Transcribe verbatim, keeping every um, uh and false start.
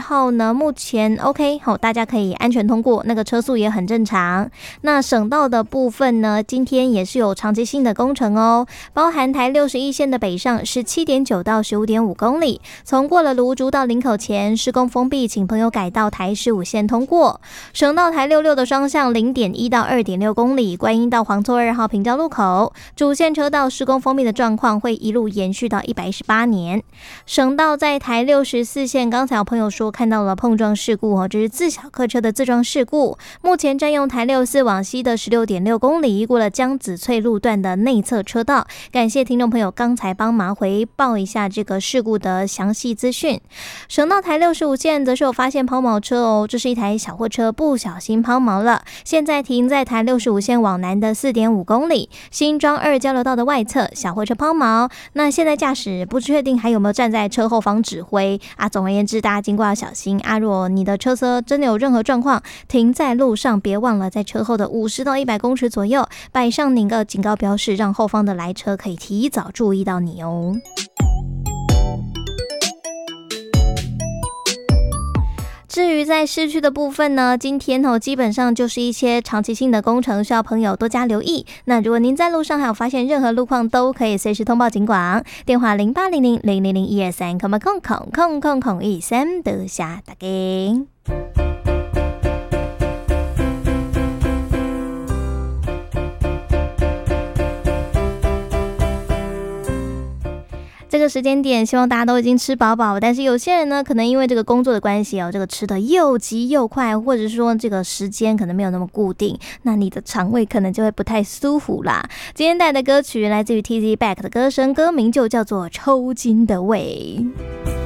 号呢，目前 OK 好，大家可以安全通过，那个车速也很正常。那省道的部分呢，今天也是有长期性的工程哦，包含台六十一线的北上 十七点九到十五点五公里，从过了芦竹到林口前施工封闭，请朋友改道台十五线通过。省道台六六的双向 零点一到二点六公里，观音到黄厝二号平交路口，主线车道施工封闭的状况会一路延续到一百一十八年。省道在台六十四线，刚才有朋友说看到了碰撞事故哦，这是自小客车的自撞事故，目前占用台六四往西的 十六点六公里，过了江子翠路段的内侧车道。感谢听众朋友刚才帮忙回报一下这个事故的详细资讯。省道台六十五线则是有发现抛锚车哦，这是一台小货车不小心抛锚了，现在停在台六十五线往南的 四点五公里，新庄二交流道的外侧，小货车抛锚，那现在驾驶不确定还有没有站在车后方指挥啊。总而言之，大家经过要小心啊！如果你的车车真的有任何状况，停在路上，别忘了在车后的五十到一百公尺左右摆上您个警告标示，让后方的来车可以提早注意到你哦。至于在市区的部分呢，今天哦基本上就是一些长期性的工程，需要朋友多加留意。那如果您在路上还有发现任何路况，都可以随时通报警广，电话零八零零零零零一二三，空空空空空空一三，多谢大家。这个时间点希望大家都已经吃饱饱，但是有些人呢可能因为这个工作的关系哦，这个吃的又急又快，或者说这个时间可能没有那么固定，那你的肠胃可能就会不太舒服啦。今天带的歌曲来自于 T Z Back 的歌声，歌名就叫做抽筋的胃。